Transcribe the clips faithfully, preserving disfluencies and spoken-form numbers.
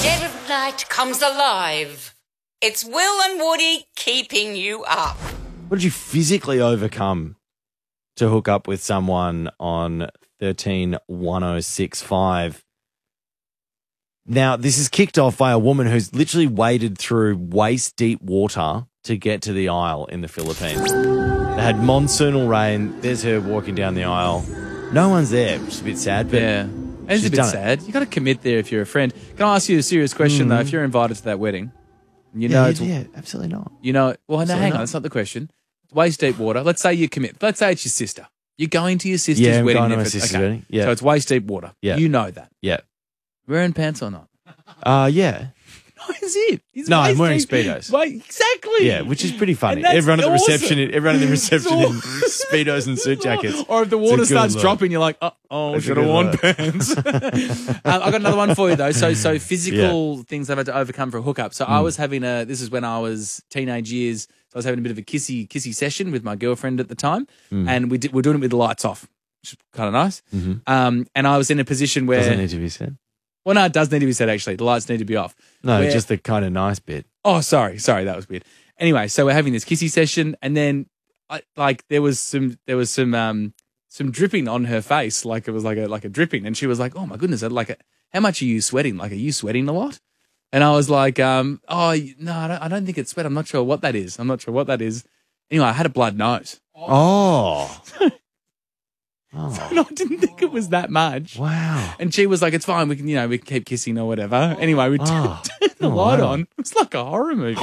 dead of night comes alive. It's Will and Woody keeping you up. What did you physically overcome to hook up with someone on thirteen one oh six five? Now, this is kicked off by a woman who's literally waded through waist-deep water to get to the aisle in the Philippines. They had monsoonal rain. There's her walking down the aisle. No one's there, which is a bit sad. But yeah, it's a bit sad. You got to commit there if you're a friend. Can I ask you a serious question, mm. though? If you're invited to that wedding, you know, yeah, it's, yeah, absolutely not. You know, well, no, hang not. on, that's not the question. Waist-deep water. Let's say you commit. Let's say it's your sister. You're going to your sister's yeah, I'm wedding. Going to my it's, sister's okay. wedding. Yeah. So it's waist-deep water. Yeah. You know that. Yeah. Wearing pants or not? Uh, yeah. That's it. It's no, I'm wearing deep. Speedos. Wait, exactly. Yeah, which is pretty funny. That's Everyone at the awesome. reception, everyone at the reception in Speedos and suit jackets. Or if the water starts look. dropping, you're like, oh, oh should have worn pants. um, I got another one for you though. So, so physical yeah. things I've had to overcome for a hookup. So mm. I was having a. This is when I was teenage years. So I was having a bit of a kissy kissy session with my girlfriend at the time, mm. and we did, we're doing it with the lights off, which is kind of nice. Mm-hmm. Um, and I was in a position where doesn't need to be said. Well, no, it does need to be said, actually. The lights need to be off. No, where, just the kind of nice bit. Oh, sorry. Sorry, that was weird. Anyway, so we're having this kissy session, and then, I, like, there was some there was some um, some dripping on her face. Like, it was like a like a dripping. And she was like, oh, my goodness, like, a, how much are you sweating? Like, are you sweating a lot? And I was like, um, oh, no, I don't, I don't think it's sweat. I'm not sure what that is. I'm not sure what that is. Anyway, I had a blood nose. Oh. Oh. And I didn't think it was that much. Wow. And she was like, it's fine. We can, you know, we can keep kissing or whatever. Anyway, we oh. turned the oh, light wow. on. It was like a horror movie.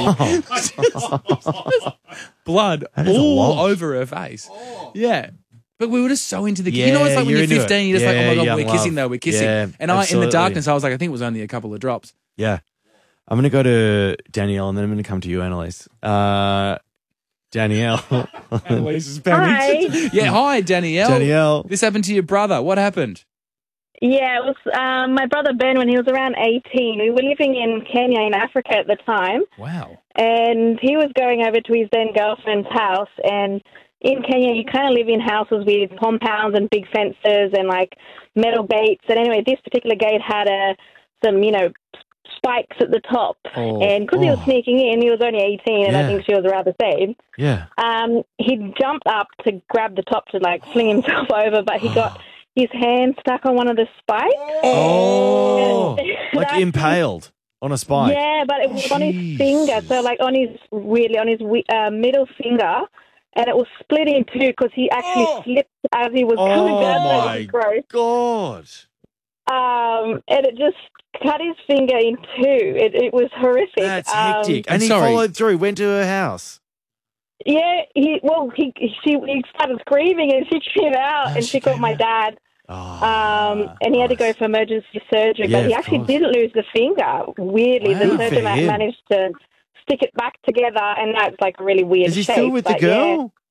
Oh. Blood all over her face. Oh. Yeah. But we were just so into the kiss. Yeah, you know, it's like when you're fifteen, you're just yeah, like, oh my God, we're love. kissing though, we're kissing. Yeah, and I, absolutely. in the darkness, I was like, I think it was only a couple of drops. Yeah. I'm going to go to Danielle and then I'm going to come to you, Annalise. Uh, Danielle. Annalise is panicked. Hi. Yeah, hi, Danielle. Danielle. This happened to your brother. What happened? Yeah, it was um, my brother Ben when he was around eighteen. We were living in Kenya in Africa at the time. Wow. And he was going over to his then girlfriend's house. And in Kenya, you kind of live in houses with compounds and big fences and like metal gates. And anyway, this particular gate had a some, you know, spikes at the top, oh, and because oh. he was sneaking in, he was only eighteen, and yeah. I think she was around the same. Yeah. Um, he jumped up to grab the top to like fling himself over, but he got his hand stuck on one of the spikes. Oh, and like impaled on a spike. Yeah, but it was on his finger, so like on his really on his uh, middle finger, and it was split in two because he actually oh. slipped as he was oh coming down. Oh my gross. God! Um, and it just cut his finger in two. It, it was horrific. That's um, hectic. And I'm he sorry. followed through, went to her house. Yeah, he well, he she he started screaming and she came out Oh, and she she called came my out. dad. Oh, Um, and he had to go for emergency surgery, Yeah, but he of actually course. didn't lose the finger. Weirdly, Wow. the Good for surgeon ma- him. managed to stick it back together, and that's like a really weird Is he shape. still with the but yeah. girl?